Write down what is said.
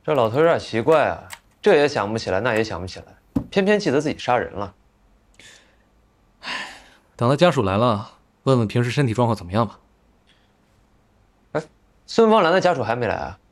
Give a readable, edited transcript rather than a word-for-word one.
这老头有点奇怪啊，这也想不起来，那也想不起来，偏偏记得自己杀人了。 等他家属来了，问问平时身体状况怎么样吧。 孙芳兰的家属还没来啊？